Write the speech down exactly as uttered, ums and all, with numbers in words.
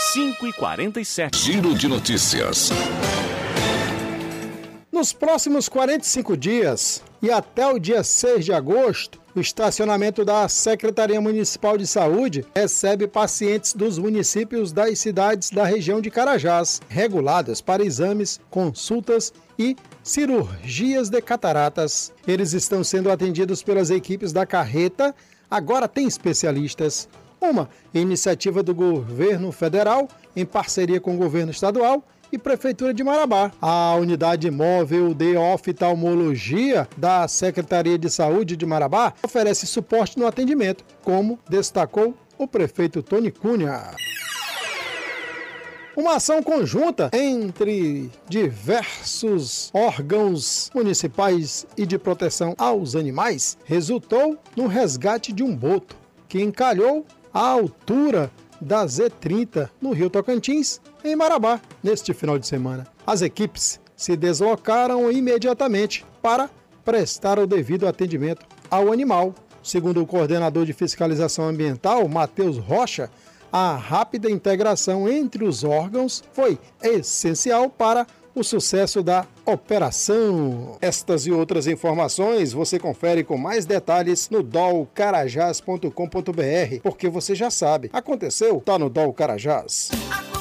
cinco e quarenta e sete. Giro de notícias. Nos próximos quarenta e cinco dias e até o dia seis de agosto, o estacionamento da Secretaria Municipal de Saúde recebe pacientes dos municípios das cidades da região de Carajás, reguladas para exames, consultas e cirurgias de cataratas. Eles estão sendo atendidos pelas equipes da Carreta, agora tem especialistas. Uma iniciativa do governo federal, em parceria com o governo estadual e Prefeitura de Marabá. A unidade móvel de oftalmologia da Secretaria de Saúde de Marabá oferece suporte no atendimento, como destacou o prefeito Tony Cunha. Uma ação conjunta entre diversos órgãos municipais e de proteção aos animais resultou no resgate de um boto que encalhou à altura da Z trinta, no Rio Tocantins, em Marabá, neste final de semana. As equipes se deslocaram imediatamente para prestar o devido atendimento ao animal. Segundo o coordenador de fiscalização ambiental, Matheus Rocha, a rápida integração entre os órgãos foi essencial para o sucesso da operação. Estas e outras informações você confere com mais detalhes no dol carajás ponto com ponto br, porque você já sabe, aconteceu, tá no Dol Carajás.